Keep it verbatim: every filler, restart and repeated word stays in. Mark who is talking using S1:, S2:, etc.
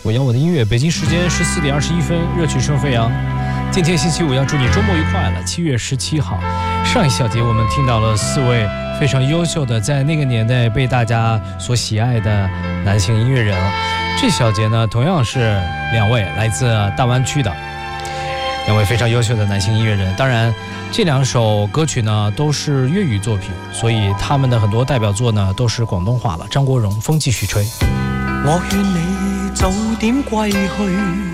S1: 我要我的音乐，北京时间十四点二十一分，热曲声飞扬。今天星期五，要祝你周末愉快了。七月十七号，上一小节我们听到了四位非常优秀的，在那个年代被大家所喜爱的男性音乐人。这小节呢，同样是两位来自大湾区的两位非常优秀的男性音乐人。当然，这两首歌曲呢都是粤语作品，所以他们的很多代表作呢都是广东话了。张国荣，风继续吹。
S2: 我劝你早點歸去。